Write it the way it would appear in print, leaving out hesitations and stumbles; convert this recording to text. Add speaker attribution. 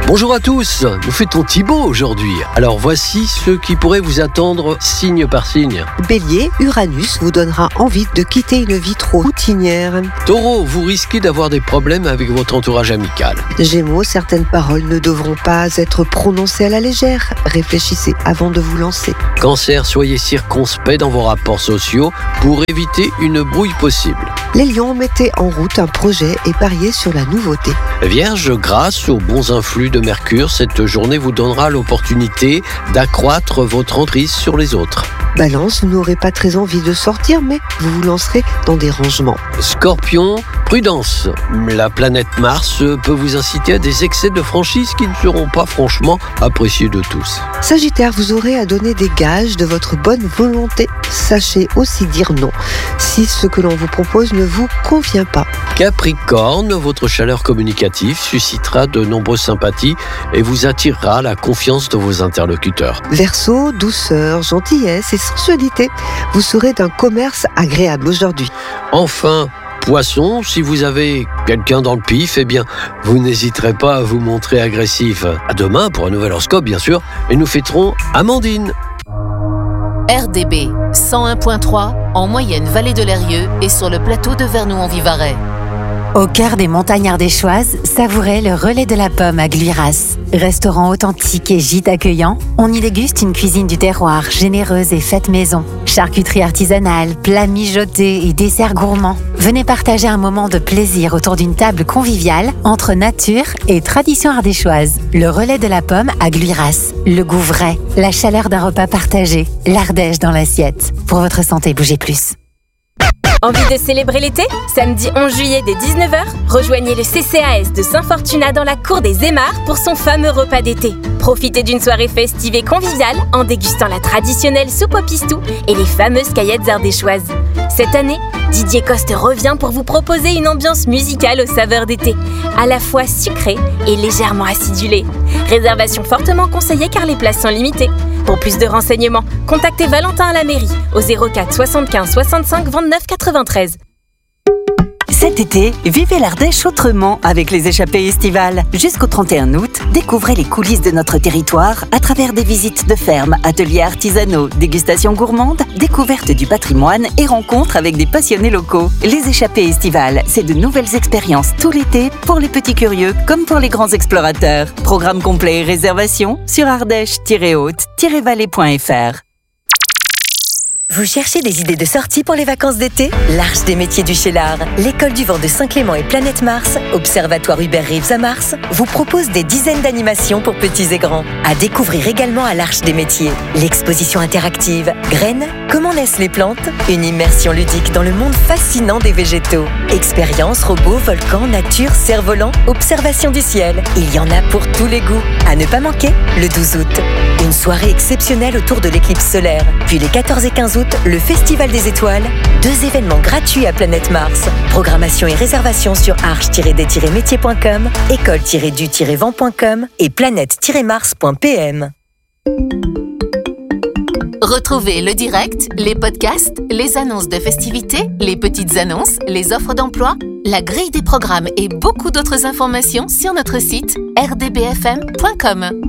Speaker 1: Bonjour à tous, nous fêtons Thibaut aujourd'hui. Alors voici ce qui pourrait vous attendre signe par signe.
Speaker 2: Bélier, Uranus vous donnera envie de quitter une vie trop routinière.
Speaker 1: Taureau, vous risquez d'avoir des problèmes avec votre entourage amical.
Speaker 2: Gémeaux, certaines paroles ne devront pas être prononcées à la légère. Réfléchissez avant de vous lancer.
Speaker 1: Cancer, soyez circonspect dans vos rapports sociaux pour éviter une brouille possible.
Speaker 2: Les lions, mettez en route un projet et pariez sur la nouveauté.
Speaker 1: Vierge, grâce aux bons influx de Mercure, cette journée vous donnera l'opportunité d'accroître votre emprise sur les autres.
Speaker 2: Balance, vous n'aurez pas très envie de sortir, mais vous vous lancerez dans des rangements.
Speaker 1: Scorpion, prudence. La planète Mars peut vous inciter à des excès de franchise qui ne seront pas franchement appréciés de tous.
Speaker 2: Sagittaire, vous aurez à donner des gages de votre bonne volonté. Sachez aussi dire non si ce que l'on vous propose ne vous convient pas.
Speaker 1: Capricorne, votre chaleur communicative suscitera de nombreuses sympathies et vous attirera la confiance de vos interlocuteurs.
Speaker 2: Verseau, douceur, gentillesse et sensualité. Vous serez d'un commerce agréable aujourd'hui.
Speaker 1: Enfin, Poisson, si vous avez quelqu'un dans le pif, eh bien, vous n'hésiterez pas à vous montrer agressif. À demain pour un nouvel horoscope, bien sûr, et nous fêterons Amandine.
Speaker 3: RDB 101.3 en moyenne vallée de l'Eyrieux et sur le plateau de Vernoux-en-Vivarais.
Speaker 4: Au cœur des montagnes ardéchoises, savourez le Relais de la Pomme à Gluiras. Restaurant authentique et gîte accueillant, on y déguste une cuisine du terroir généreuse et faite maison. Charcuterie artisanale, plats mijotés et desserts gourmands. Venez partager un moment de plaisir autour d'une table conviviale entre nature et tradition ardéchoise. Le Relais de la Pomme à Gluiras. Le goût vrai, la chaleur d'un repas partagé, l'Ardèche dans l'assiette. Pour votre santé, bougez plus.
Speaker 5: Envie de célébrer l'été ? Samedi 11 juillet dès 19h, rejoignez le CCAS de Saint-Fortunat dans la cour des Aymars pour son fameux repas d'été. Profitez d'une soirée festive et conviviale en dégustant la traditionnelle soupe au pistou et les fameuses caillettes ardéchoises. Cette année, Didier Coste revient pour vous proposer une ambiance musicale aux saveurs d'été, à la fois sucrée et légèrement acidulée. Réservation fortement conseillée car les places sont limitées. Pour plus de renseignements, contactez Valentin à la mairie au 04 75 65 29 93.
Speaker 6: Cet été, vivez l'Ardèche autrement avec les échappées estivales. Jusqu'au 31 août, découvrez les coulisses de notre territoire à travers des visites de fermes, ateliers artisanaux, dégustations gourmandes, découvertes du patrimoine et rencontres avec des passionnés locaux. Les échappées estivales, c'est de nouvelles expériences tout l'été pour les petits curieux comme pour les grands explorateurs. Programme complet et réservation sur ardèche-haute-vallée.fr.
Speaker 7: Vous cherchez des idées de sortie pour les vacances d'été ? L'Arche des métiers du Cheylard, l'école du vent de Saint-Clément et Planète Mars, Observatoire Hubert Reeves à Mars, vous propose des dizaines d'animations pour petits et grands. À découvrir également à l'Arche des métiers. L'exposition interactive Graines, comment naissent les plantes ? Une immersion ludique dans le monde fascinant des végétaux. Expériences, robots, volcans, nature, cerfs-volants, observation du ciel. Il y en a pour tous les goûts. À ne pas manquer, le 12 août. Une soirée exceptionnelle autour de l'éclipse solaire. Puis les 14 et 15 août, le Festival des Étoiles. 2 événements gratuits à Planète Mars. Programmation et réservation sur arche-des-métiers.com, école-du-vent.com et planète-mars.pm.
Speaker 3: Retrouvez le direct, les podcasts, les annonces de festivités, les petites annonces, les offres d'emploi, la grille des programmes et beaucoup d'autres informations sur notre site rdbfm.com.